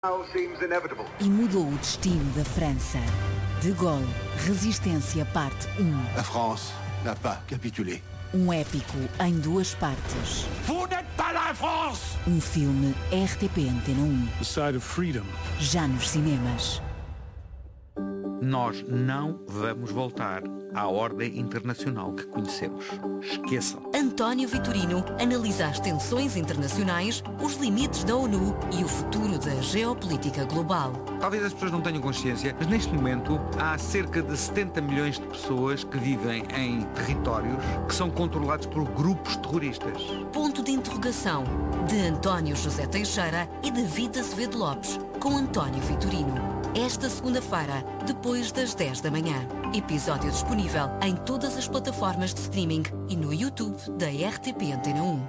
E mudou o destino da França. De Gaulle, Resistência Parte 1. A France n'a pas capitulé. Um épico em duas partes. Vous n'êtes pas la France! Um filme RTP Antena 1. The Side of Freedom. Já nos cinemas. Nós não vamos voltar à ordem internacional que conhecemos. Esqueçam. António Vitorino analisa as tensões internacionais, os limites da ONU e o futuro da geopolítica global. Talvez as pessoas não tenham consciência, mas neste momento há cerca de 70 milhões de pessoas que vivem em territórios que são controlados por grupos terroristas. Ponto de interrogação de António José Teixeira e David Azevedo Lopes, com António Vitorino. Esta segunda-feira, depois das 10 da manhã. Episódio disponível em todas as plataformas de streaming e no YouTube da RTP Antena 1.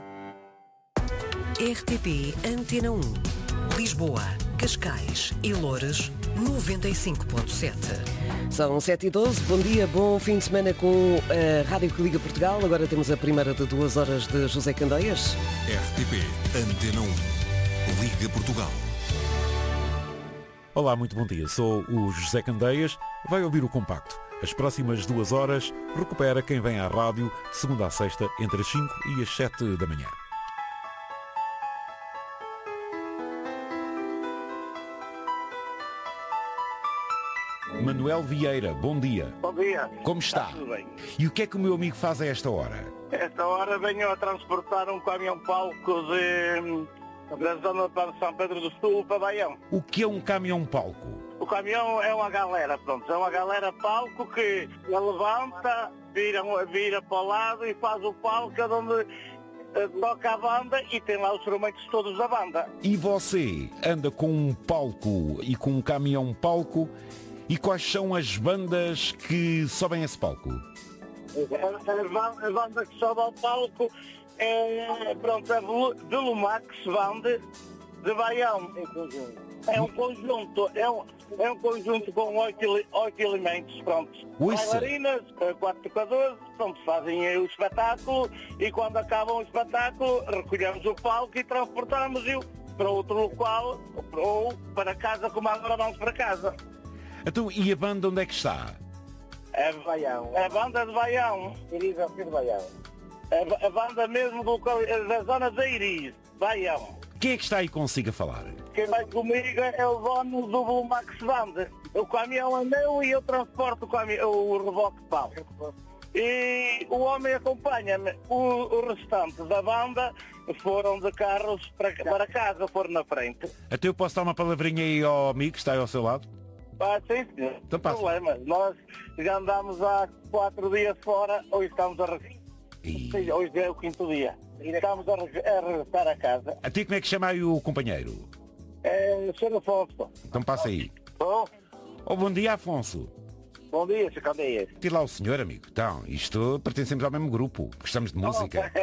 RTP Antena 1. Lisboa, Cascais e Loures, 95.7. São 7h12, bom dia, bom fim de semana com a Rádio que Liga Portugal. Agora temos a primeira de 2 horas de José Candeias. RTP Antena 1, Liga Portugal. Olá, muito bom dia. Sou o José Candeias. Vai ouvir o compacto. As próximas 2 horas recupera quem vem à rádio de segunda a sexta entre as 5 e as 7 da manhã. Manuel Vieira, bom dia. Bom dia. Como está? Tudo bem. E o que é que o meu amigo faz a esta hora? Esta hora venho a transportar um caminhão-palco da zona de São Pedro do Sul para Baião. O que é um caminhão-palco? O caminhão é uma galera, pronto. É uma galera-palco que levanta, vira para o lado e faz o palco onde toca a banda e tem lá os instrumentos todos da banda. E você anda com um palco e com um caminhão-palco, e quais são as bandas que sobem esse palco? A banda que sobe ao palco é de Lumax Band de Baião. É um conjunto, é um conjunto com 8 elementos, pronto. Bailarinas, 4 tocadores, pronto, fazem o espetáculo e quando acabam o espetáculo recolhemos o palco e transportamos-o para outro local ou para casa, como agora vamos para casa. Então, e a banda onde é que está? É de Baião. É a banda de Baião. Iris ao fim de Baião. A banda mesmo da zona de Iris, Baião. Quem é que está aí consigo a falar? Quem vai comigo é o dono do Blumax Band. O caminhão é meu e eu transporto o reboque de pau. E o homem acompanha-me. O restante da banda foram de carros para casa, foram na frente. Até eu posso dar uma palavrinha aí ao amigo que está aí ao seu lado? Sim, senhor. Então passa. Problema. Nós já andámos há 4 dias fora, hoje estamos a Hoje é o 5º dia. Estamos a regressar a casa. A ti como é que chama aí o companheiro? É o Sr. Afonso. Então passa aí. Bom. Oh, bom dia, Afonso. Bom dia, Sr. Candeias. Tira lá o senhor, amigo. Então, isto pertencemos ao mesmo grupo. Gostamos de música.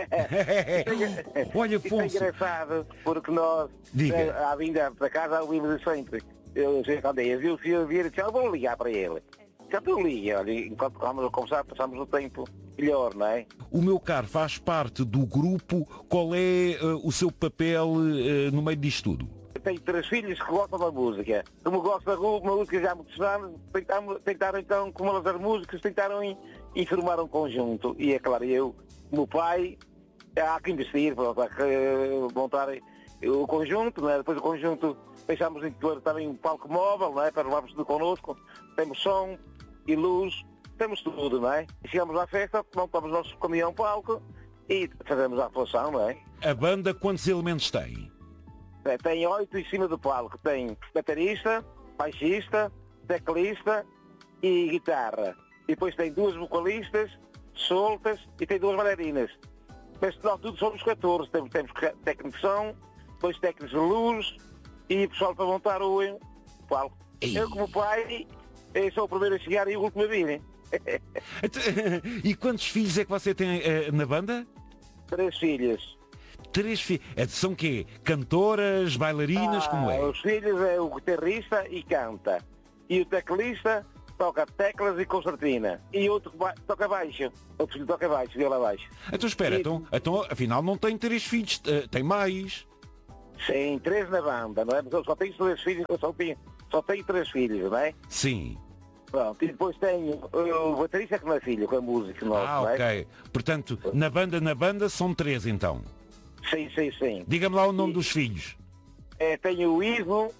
Olha, Afonso. Isso é engraçado, porque nós, à vinda para casa, ouvimos sempre. Eu, Sr. Candeias, e o senhor vir e disse, eu vou ligar para ele. Já tu liga, olha, enquanto estamos a conversar, passamos o tempo melhor, não é? O meu caro faz parte do grupo. Qual é o seu papel no meio disto tudo? Tenho 3 filhos que gostam da música. Como gostam da música já há muitos anos, tentaram então, como elas eram músicas, tentaram formar um conjunto. E é claro, eu, como pai, há que investir, há que montar o conjunto, não é? Depois o conjunto deixámos em ter também um palco móvel, não é? Para levarmos tudo connosco. Temos som e luz, temos tudo, não é? E chegamos à festa, montamos o nosso caminhão-palco e fazemos a atuação, não é? A banda quantos elementos tem? Tem 8 em cima do palco. Tem baterista, baixista, teclista e guitarra. E depois tem 2 vocalistas soltas e tem 2 bailarinas. Mas nós tudo somos 14. Temos técnicos de som, 2 técnicos de luz e pessoal para montar o palco. Eu como pai, sou o primeiro a chegar e o último a vir. E quantos filhos é que você tem na banda? 3 filhos. 3 filhos. São quê? Cantoras, bailarinas, como é? Os filhos é o guitarrista e canta. E o teclista toca teclas e concertina. E outro toca baixo. Outro filho toca baixo, viola baixo. Então espera, então afinal não tem 3 filhos, tem mais. Sim, 3 na banda, não é? Mas eu só tenho 3 filhos, eu só tenho 3 filhos, não é? Sim. Pronto, e depois tenho o baterista que não é filho, com a música nossa, não é? Ok. Portanto, na banda são 3 então. Sim. Diga-me lá o nome dos filhos. Tenho o Ivo,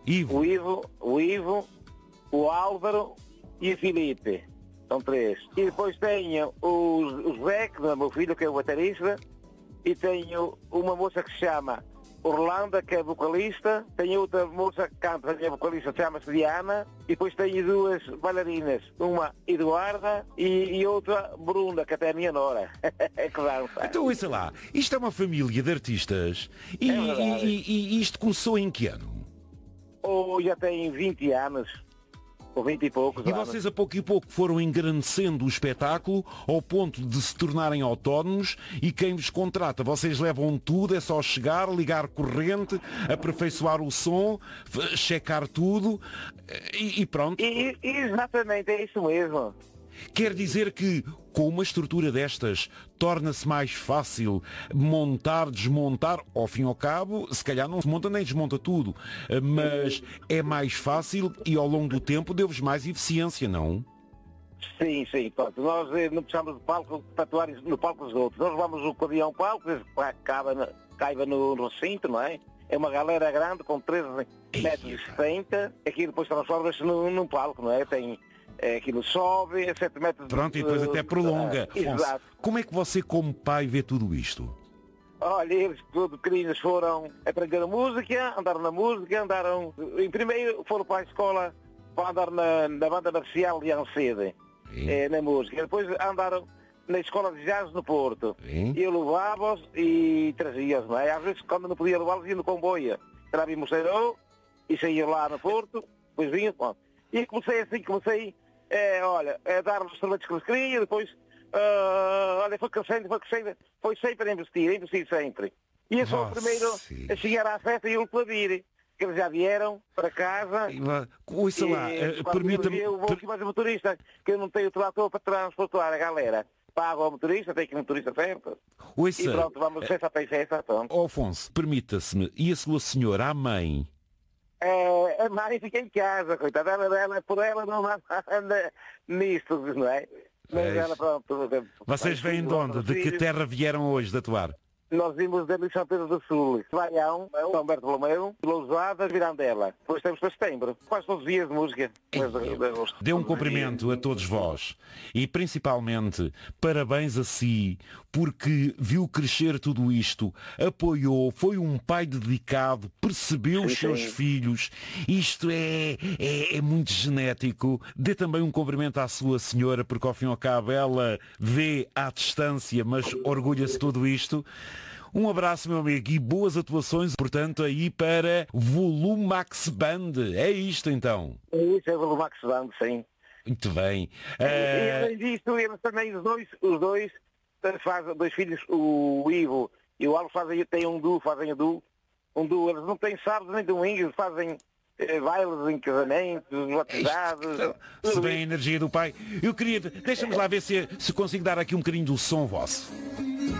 o Álvaro e o Filipe. São 3. E depois tenho o Zé, que não é meu filho, que é o baterista, e tenho uma moça que se chama Orlando, que é vocalista, tenho outra moça que canta, que é vocalista, chama-se Diana, e depois tenho 2 bailarinas, uma Eduarda e outra Bruna, que até é a minha nora. É que dança. Então, ouça lá, isto é uma família de artistas e isto começou em que ano? Já tem 20 anos. Ou 20 e poucos. E vocês a pouco e pouco foram engrandecendo o espetáculo ao ponto de se tornarem autónomos e quem vos contrata, vocês levam tudo, é só chegar, ligar corrente, aperfeiçoar o som, checar tudo e pronto. Exatamente, é isso mesmo. Quer dizer que com uma estrutura destas torna-se mais fácil montar, desmontar, ao fim e ao cabo, se calhar não se monta nem desmonta tudo, mas é mais fácil e ao longo do tempo deu-vos mais eficiência, não? Sim. Pronto. Nós não precisamos de palco para atuar no palco dos outros. Nós levamos o quadrilhão ao palco, caiba no recinto, não é? É uma galera grande com 13 metros e 70, aqui depois transforma-se num palco, não é? Tem... aquilo sobe a 7 metros. Pronto, e depois até prolonga. Exato. Como é que você, como pai, vê tudo isto? Olha, eles todos pequeninos foram aprender a música, andaram na música, em primeiro foram para a escola para andar na banda marcial de Ancede, na música. Depois andaram na escola de jazz no Porto. Eu levava-os e trazia-os, não é? Às vezes quando não podia levá-los ia no comboio. Trava em Moceirão e saía lá no Porto, depois vinha, pronto. E comecei a dar os instrumentos que eles queriam, depois, foi crescendo, foi sempre a investir sempre. E eu sou o primeiro a chegar à festa e o clavir, que eles já vieram para casa. Ouça lá, permita-me... Eu vou aqui mais a motorista, que eu não tenho trator para transportar a galera. Pago ao motorista, tem que ir no motorista certo. Ouça, e pronto, vamos festa para festa, pronto. Afonso, permita-se-me, e a sua senhora, a mãe? A mãe fica em casa, coitada por ela não anda nisto, não é? Mas ela, pronto... Vocês vêm de onde? De que terra vieram hoje de atuar? Nós vimos de São Pedro do Sul, Vaião, São Bertolomeu, Lousada, Mirandela. Depois temos para setembro. Quase todos os dias de música. Dê um cumprimento a todos vós. E principalmente, parabéns a si, porque viu crescer tudo isto, apoiou, foi um pai dedicado, percebeu os seus filhos. Isto é muito genético. Dê também um cumprimento à sua senhora, porque ao fim e ao cabo ela vê à distância, mas orgulha-se de tudo isto. Um abraço, meu amigo, e boas atuações, portanto, aí para Volumax Band. É isto, então? Isso é Volumax Band, sim. Muito bem. E além disso, eles também, os dois fazem 2 filhos, o Ivo e o Alves têm um duo. Eles não têm sábado nem domingo, eles fazem bailes em casamentos, batizados. Se bem a energia do pai. Eu queria... Deixa-me lá ver se consigo dar aqui um bocadinho do som vosso.